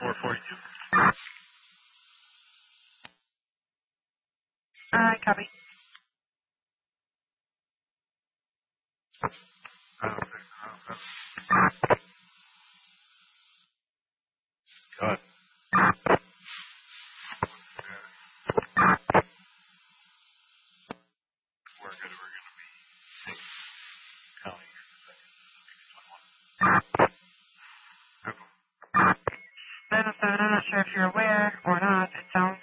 442. Copy. God. We're going to be counting here in a second. 907, I'm not sure if you're aware or not. It sounds